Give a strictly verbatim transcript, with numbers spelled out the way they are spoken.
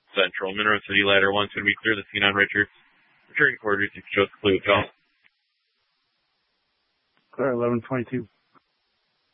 Central. Monroe City Ladder one's going to be clear the scene on Richards. Returning quarters, you can show us the clue, John. Clear eleven twenty-two.